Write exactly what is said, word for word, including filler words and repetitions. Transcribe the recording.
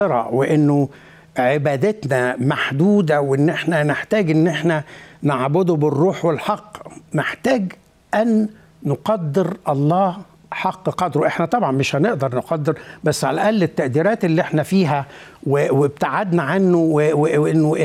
وانه عبادتنا محدوده، وان احنا نحتاج ان احنا نعبده بالروح والحق. محتاج ان نقدر الله حق قدره. احنا طبعا مش هنقدر نقدر، بس على الاقل التقديرات اللي احنا فيها وابتعدنا عنه، وانه